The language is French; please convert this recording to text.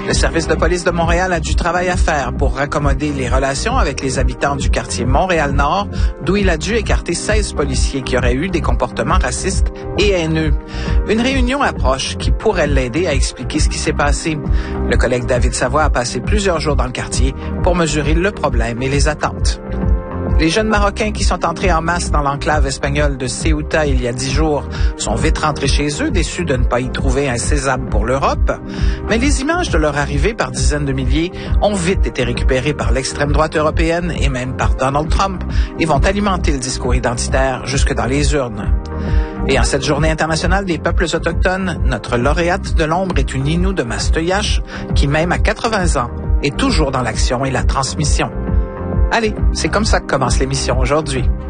Le service de police de Montréal a du travail à faire pour raccommoder les relations avec les habitants du quartier Montréal-Nord, d'où il a dû écarter 16 policiers qui auraient eu des comportements racistes et haineux. Une réunion approche qui pourrait l'aider à expliquer ce qui s'est passé. Le collègue David Savoie a passé plusieurs jours dans le quartier pour mesurer le problème et les attentes. Les jeunes Marocains qui sont entrés en masse dans l'enclave espagnole de Ceuta il y a 10 jours sont vite rentrés chez eux, déçus de ne pas y trouver un sésame pour l'Europe. Mais les images de leur arrivée par dizaines de milliers ont vite été récupérées par l'extrême droite européenne et même par Donald Trump et vont alimenter le discours identitaire jusque dans les urnes. Et en cette journée internationale des peuples autochtones, notre lauréate de l'ombre est une Innu de Mastoyache qui, même à 80 ans, est toujours dans l'action et la transmission. Allez, c'est comme ça que commence l'émission aujourd'hui.